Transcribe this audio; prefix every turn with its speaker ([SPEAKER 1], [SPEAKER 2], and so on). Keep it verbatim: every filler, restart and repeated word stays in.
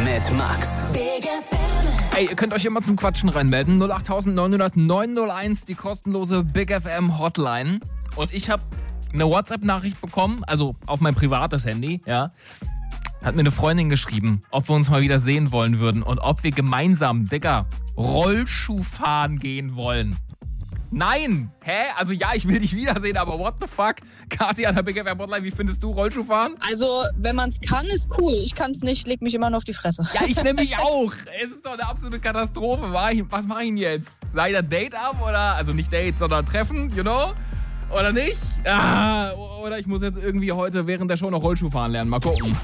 [SPEAKER 1] mit Max.
[SPEAKER 2] Ey, ihr könnt euch immer zum Quatschen reinmelden. null acht neun null null neun null eins, die kostenlose Big F M Hotline. Und ich habe eine WhatsApp-Nachricht bekommen, also auf mein privates Handy, ja. Hat mir eine Freundin geschrieben, ob wir uns mal wieder sehen wollen würden und ob wir gemeinsam, Digga, Rollschuh fahren gehen wollen. Nein! Hä? Also ja, ich will dich wiedersehen, aber what the fuck? Kathi an der Big F M Hotline, wie findest du Rollschuhfahren?
[SPEAKER 3] Also, wenn man es kann, ist cool. Ich kann es nicht, leg mich immer nur auf die Fresse.
[SPEAKER 2] Ja, ich nämlich auch. Es ist doch eine absolute Katastrophe. Was mache ich denn jetzt? Sei da Date ab oder, also nicht Date, sondern Treffen, you know? Oder nicht? Ah, oder ich muss jetzt irgendwie heute während der Show noch Rollschuh fahren lernen. Mal gucken.